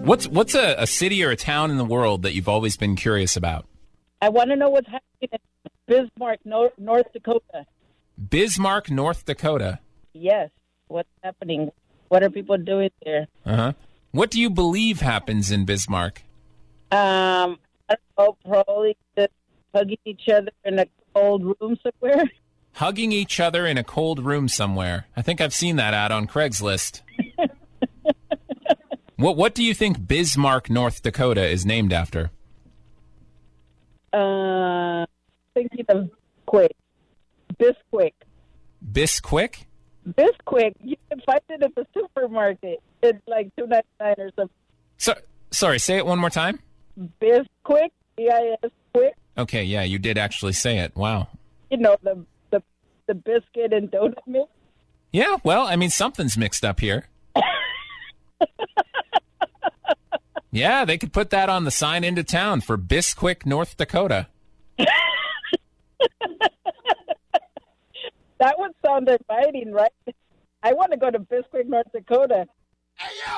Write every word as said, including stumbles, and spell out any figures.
What's what's a, a city or a town in the world that you've always been curious about? I want to know what's happening in Bismarck, North, North Dakota. Bismarck, North Dakota. Yes. What's happening? What are people doing there? Uh-huh. What do you believe happens in Bismarck? Um, I don't know, probably just hugging each other in a cold room somewhere. Hugging each other in a cold room somewhere. I think I've seen that ad on Craigslist. What What do you think Bismarck, North Dakota is named after? Uh, thinking of Quick. Bisquick. Bisquick? Bisquick. You can find it at the supermarket. It's like two ninety-nine or something. So, sorry, say it one more time. Bisquick. B I S Quick. Okay, yeah, you did actually say it. Wow. You know, the, the, the biscuit and donut mix. Yeah, well, I mean, something's mixed up here. Yeah, they could put that on the sign into town for Bisquick, North Dakota. That would sound inviting, right? I want to go to Bisquick, North Dakota.